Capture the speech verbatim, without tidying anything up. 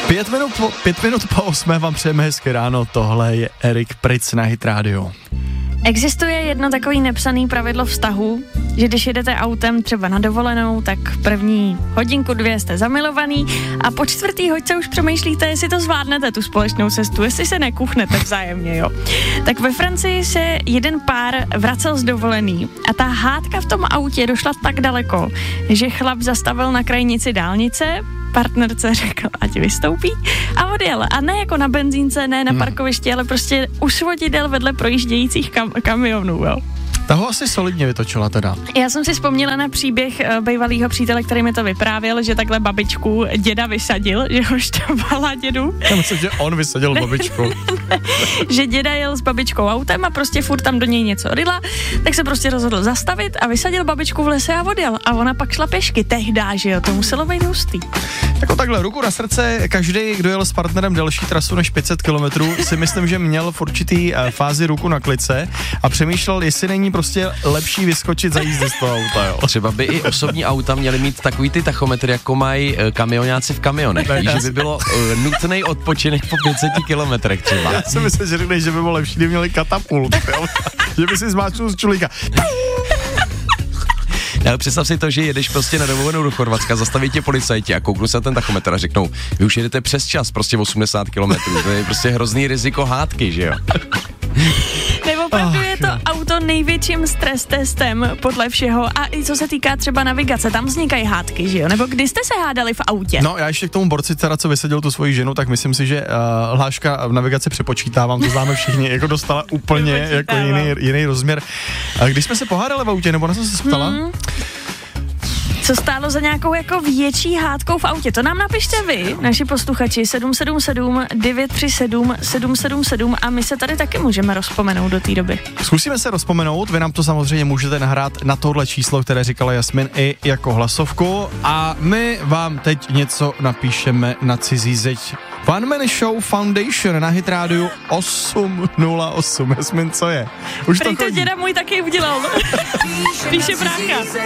Pět minut po, pět minut po osmé vám přejeme hezké ráno, tohle je Erik Pryc na Hit Radio. Existuje jedno takový nepsaný pravidlo vztahu, že když jedete autem třeba na dovolenou, tak první hodinku, dvě jste zamilovaný a po čtvrtý hoďce už přemýšlíte, jestli to zvládnete, tu společnou cestu, jestli se nekuchnete vzájemně, jo. Tak ve Francii se jeden pár vracel z dovolený a ta hádka v tom autě došla tak daleko, že chlap zastavil na krajnici dálnice, partnerce řekl, ať vystoupí a odjel. A ne jako na benzínce, ne na parkovišti, ale prostě u svodidel vedle projíždějících kam- kamionů, jo. Ta ho asi solidně vytočila teda. Já jsem si vzpomněla na příběh uh, bývalýho přítele, který mi to vyprávěl, že takhle babičku děda vysadil, že ho štvala dědu. Já myslím, že on vysadil babičku. Že děda jel s babičkou autem a prostě furt tam do něj něco ryla, tak se prostě rozhodl zastavit a vysadil babičku v lese a odjel. A ona pak šla pěšky, tehdy, že jo, to muselo být hustý. Jako takhle, ruku na srdce, každý, kdo jel s partnerem delší trasu než pět set kilometrů, si myslím, že měl v určitý uh, fázi ruku na klice a přemýšlel, jestli není prostě lepší vyskočit za jízdy z toho auta, jo. Třeba by i osobní auta měly mít takový ty tachometry, jako mají uh, kamionáci v kamionech. Ne, že by bylo uh, nutný odpočinek po pět set kilometrech třeba. Já si myslím, že řekneš, že by bylo lepší, kdyby měli katapult, jo. Že by si zmáčknul z čulíka. Ale představ si to, že jedeš prostě na dovolenou do Chorvatska, zastaví tě policajti a kouknu se na ten tachometr a řeknou, vy už jedete přes čas, prostě osmdesát kilometrů, to je prostě hrozný riziko hádky, že jo? Nebo opravdu oh, je to auto největším stres testem podle všeho a i co se týká třeba navigace, tam vznikají hádky, že jo? Nebo kdy jste se hádali v autě? No já ještě k tomu borci teda, co vysadil tu svoji ženu, tak myslím si, že uh, hláška v navigaci přepočítávám, to známe všichni, jako dostala úplně jako jiný, jiný rozměr. A když jsme se pohádali v autě, nebo na co se ptala? Hmm. Co stálo za nějakou jako větší hádkou v autě? To nám napište vy, naši posluchači, sedm sedm sedm devět tři sedm sedm sedm sedm a my se tady taky můžeme rozpomenout do té doby. Zkusíme se rozpomenout, vy nám to samozřejmě můžete nahrát na tohle číslo, které říkala Jasmin i jako hlasovku a my vám teď něco napíšeme na cizí zeď. One Man Show Foundation na Hit Radio osm nula osm. Jasmin, co je? Už Prý to to děda můj taky udělal. Píše brácha.